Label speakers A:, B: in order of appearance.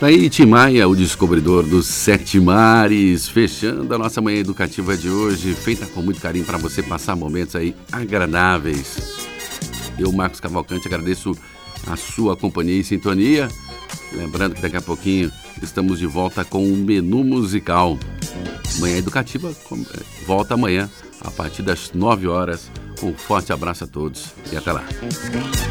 A: Tá aí Tim Maia, o descobridor dos 7 mares, fechando a nossa manhã educativa de hoje, feita com muito carinho para você passar momentos aí agradáveis. Eu, Marcos Cavalcante, agradeço a sua companhia e sintonia. Lembrando que daqui a pouquinho estamos de volta com um menu musical. Manhã educativa volta amanhã, a partir das 9 horas. Um forte abraço a todos e até lá.